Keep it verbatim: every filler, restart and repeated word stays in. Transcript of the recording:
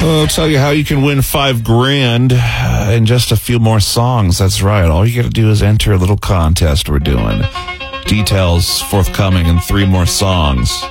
I'll tell you how you can win five grand in just a few more songs. That's right. All you got to do is enter a little contest we're doing. Details forthcoming in three more songs.